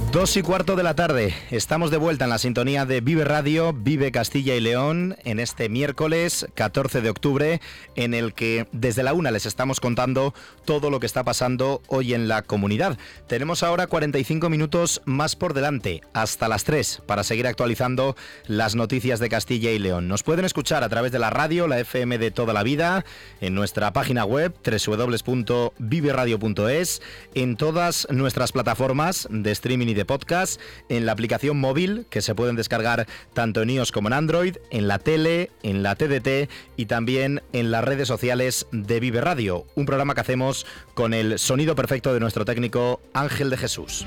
2:15 de la tarde, estamos de vuelta en la sintonía de Vive Radio, Vive Castilla y León, en este miércoles 14 de octubre, en el que desde la 1 les estamos contando todo lo que está pasando hoy en la comunidad. Tenemos ahora 45 minutos más por delante, hasta las 3, para seguir actualizando las noticias de Castilla y León. Nos pueden escuchar a través de la radio, la FM de toda la vida, en nuestra página web www.viveradio.es, en todas nuestras plataformas de streaming y de podcast, en la aplicación móvil que se pueden descargar tanto en iOS como en Android, en la tele, en la TDT y también en las redes sociales de Vive Radio, un programa que hacemos con el sonido perfecto de nuestro técnico Ángel de Jesús.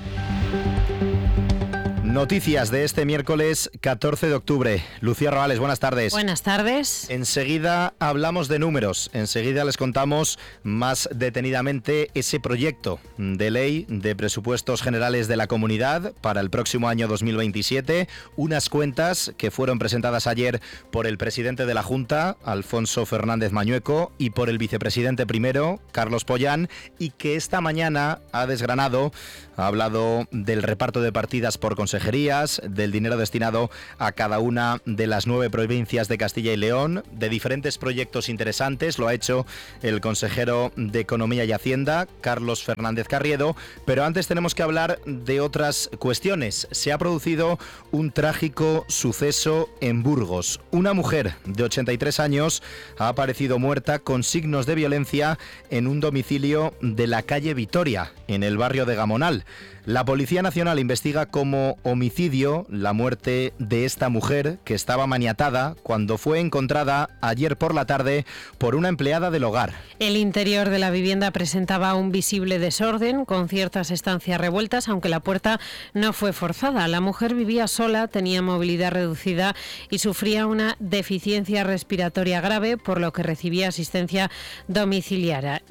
Noticias de este miércoles 14 de octubre. Lucía Roales, buenas tardes. Buenas tardes. Enseguida hablamos de números, enseguida les contamos más detenidamente ese proyecto de ley de presupuestos generales de la comunidad para el próximo año 2027, unas cuentas que fueron presentadas ayer por el presidente de la Junta, Alfonso Fernández Mañueco, y por el vicepresidente primero, Carlos Pollán, y que esta mañana ha desgranado, ha hablado del reparto de partidas por consejerías, del dinero destinado a cada una de las 9 provincias de Castilla y León, de diferentes proyectos interesantes. Lo ha hecho el consejero de Economía y Hacienda, Carlos Fernández Carriedo, pero antes tenemos que hablar de otras cuestiones. Se ha producido un trágico suceso en Burgos. Una mujer de 83 años ha aparecido muerta con signos de violencia en un domicilio de la calle Vitoria, en el barrio de Gamonal. La Policía Nacional investiga como homicidio la muerte de esta mujer, que estaba maniatada cuando fue encontrada ayer por la tarde por una empleada del hogar. El interior de la vivienda presentaba un visible desorden, con ciertas estancias revueltas, aunque la puerta no fue forzada. La mujer vivía sola, tenía movilidad reducida y sufría una deficiencia respiratoria grave, por lo que recibía asistencia domiciliaria.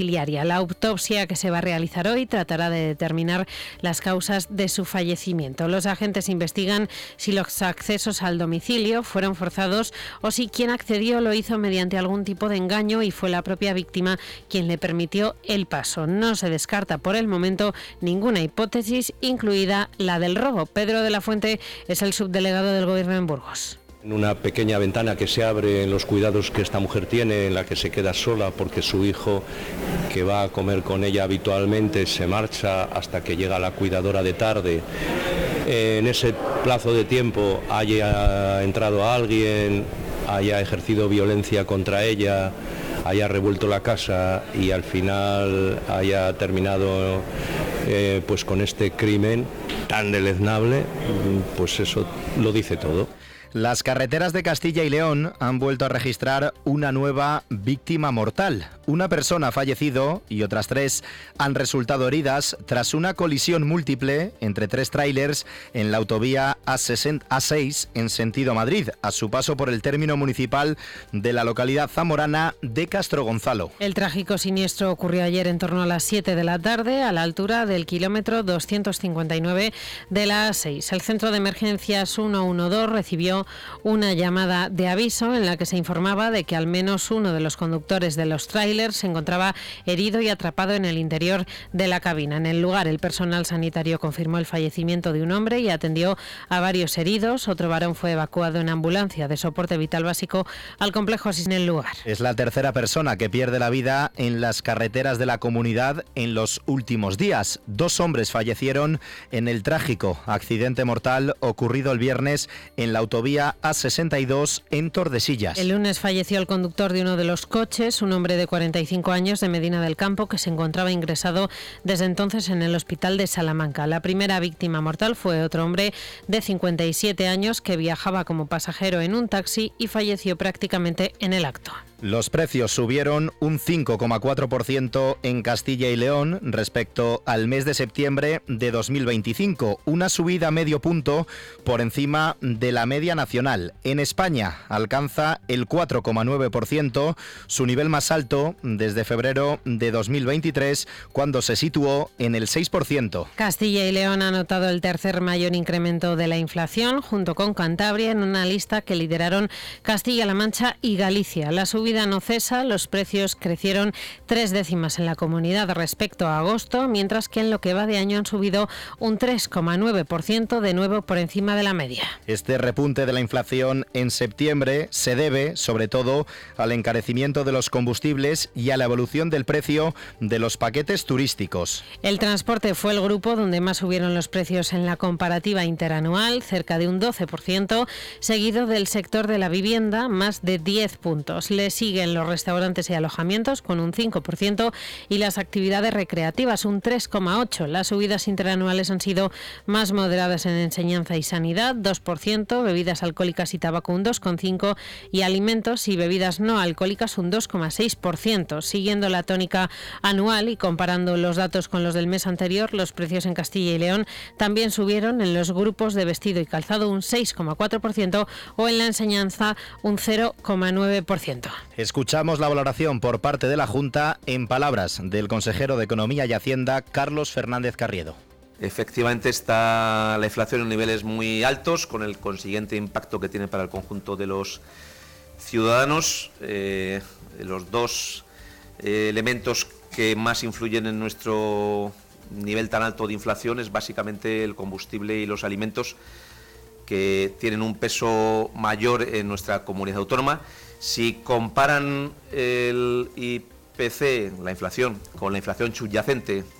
La autopsia que se va a realizar hoy tratará de determinar las causas de su fallecimiento. Los agentes investigan si los accesos al domicilio fueron forzados o si quien accedió lo hizo mediante algún tipo de engaño y fue la propia víctima quien le permitió el paso. No se descarta por el momento ninguna hipótesis, incluida la del robo. Pedro de la Fuente es el subdelegado del Gobierno en Burgos. En una pequeña ventana que se abre en los cuidados que esta mujer tiene, en la que se queda sola porque su hijo, que va a comer con ella habitualmente, se marcha hasta que llega la cuidadora de tarde. En ese plazo de tiempo haya entrado alguien, haya ejercido violencia contra ella, haya revuelto la casa y al final haya terminado pues con este crimen tan deleznable, pues eso lo dice todo. Las carreteras de Castilla y León han vuelto a registrar una nueva víctima mortal. Una persona ha fallecido y otras 3 han resultado heridas tras una colisión múltiple entre 3 tráilers en la autovía A6 en sentido Madrid, a su paso por el término municipal de la localidad zamorana de Castrogonzalo. El trágico siniestro ocurrió ayer en torno a las 7 de la tarde, a la altura del kilómetro 259 de la A6. El centro de emergencias 112 recibió una llamada de aviso en la que se informaba de que al menos uno de los conductores de los tráilers se encontraba herido y atrapado en el interior de la cabina. En el lugar, el personal sanitario confirmó el fallecimiento de un hombre y atendió a varios heridos. Otro varón fue evacuado en ambulancia de soporte vital básico al complejo en el lugar. Es la tercera persona que pierde la vida en las carreteras de la comunidad en los últimos días. 2 hombres fallecieron en el trágico accidente mortal ocurrido el viernes en la autovía A62 en Tordesillas. El lunes falleció el conductor de uno de los coches, un hombre de 45 años de Medina del Campo, que se encontraba ingresado desde entonces en el hospital de Salamanca. La primera víctima mortal fue otro hombre de 57 años que viajaba como pasajero en un taxi y falleció prácticamente en el acto. Los precios subieron un 5,4% en Castilla y León respecto al mes de septiembre de 2025, una subida medio punto por encima de la media nacional. En España alcanza el 4,9%, su nivel más alto desde febrero de 2023, cuando se situó en el 6%. Castilla y León ha notado el tercer mayor incremento de la inflación, junto con Cantabria, en una lista que lideraron Castilla-La Mancha y Galicia. La subida subida no cesa, los precios crecieron 3 décimas en la comunidad respecto a agosto, mientras que en lo que va de año han subido un 3,9%, de nuevo por encima de la media. Este repunte de la inflación en septiembre se debe, sobre todo, al encarecimiento de los combustibles y a la evolución del precio de los paquetes turísticos. El transporte fue el grupo donde más subieron los precios en la comparativa interanual, cerca de un 12%, seguido del sector de la vivienda, más de 10 puntos. Le siguen los restaurantes y alojamientos con un 5% y las actividades recreativas un 3,8%. Las subidas interanuales han sido más moderadas en enseñanza y sanidad, 2%, bebidas alcohólicas y tabaco un 2,5% y alimentos y bebidas no alcohólicas un 2,6%. Siguiendo la tónica anual y comparando los datos con los del mes anterior, los precios en Castilla y León también subieron en los grupos de vestido y calzado un 6,4% o en la enseñanza un 0,9%. Escuchamos la valoración por parte de la Junta en palabras del consejero de Economía y Hacienda, Carlos Fernández Carriedo. Efectivamente está la inflación en niveles muy altos, con el consiguiente impacto que tiene para el conjunto de los ciudadanos. Los dos elementos que más influyen en nuestro nivel tan alto de inflación es básicamente el combustible y los alimentos, que tienen un peso mayor en nuestra comunidad autónoma. Si comparan el IPC, la inflación, con la inflación subyacente